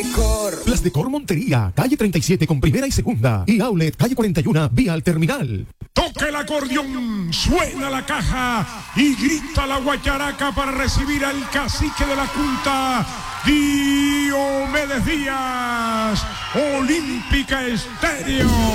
Las Decor Montería, calle 37 con primera y segunda. Y Outlet, calle 41, vía al terminal. Toca el acordeón, suena la caja y grita la guacharaca para recibir al cacique de la Junta, Diomedes Díaz, Olímpica Estéreo.